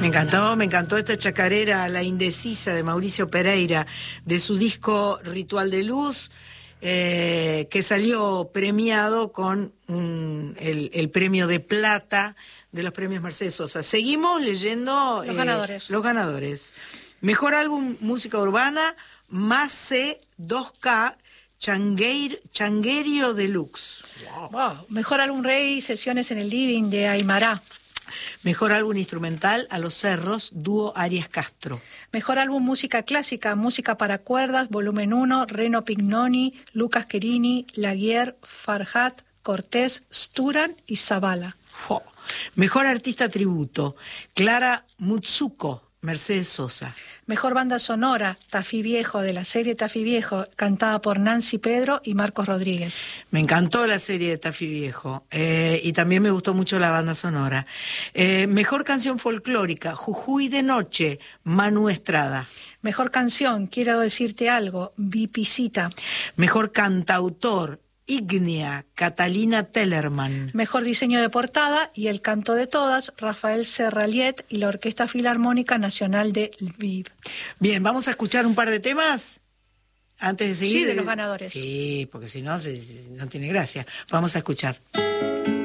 Me encantó esta chacarera, La Indecisa, de Mauricio Pereira, de su disco Ritual de Luz, que salió premiado con el premio de plata de los premios Mercedes Sosa. Seguimos leyendo los ganadores. Mejor álbum música urbana, Mase 2K, Changuerio Deluxe. Wow. Mejor álbum rey, Sesiones en el Living, de Aymará. Mejor álbum instrumental, A los Cerros, dúo Arias Castro. Mejor álbum música clásica, Música para cuerdas, volumen 1, Reno Pignoni, Lucas Querini, Laguier, Farhat, Cortés, Sturan y Zavala. Oh. Mejor artista tributo, Clara Mutsuko, Mercedes Sosa. Mejor banda sonora, Tafí Viejo, de la serie Tafí Viejo, cantada por Nancy Pedro y Marcos Rodríguez. Me encantó la serie de Tafí Viejo, y también me gustó mucho la banda sonora. Mejor canción folclórica, Jujuy de Noche, Manu Estrada. Mejor canción, Quiero decirte algo, Vipicita. Mejor cantautor, Ígnea, Catalina Tellerman. Mejor diseño de portada y El canto de todas, Rafael Serraliet y la Orquesta Filarmónica Nacional de Lviv. Bien, vamos a escuchar un par de temas antes de seguir. Sí, de los ganadores. Sí, porque si no, no tiene gracia. Vamos a escuchar.